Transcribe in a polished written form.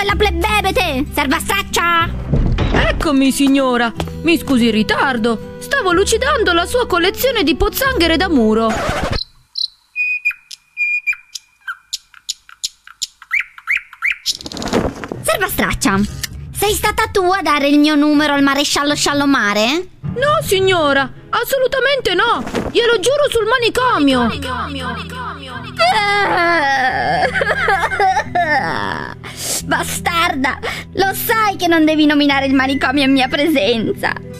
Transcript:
quella plebebete! Servastraccia! Eccomi, signora. Mi scusi il ritardo. Stavo lucidando la sua collezione di pozzanghere da muro. Servastraccia, sei stata tu a dare il mio numero al maresciallo Sciallomare? No, signora, assolutamente no. Glielo giuro sul manicomio. Bastarda, lo sai che non devi nominare il manicomio in mia presenza.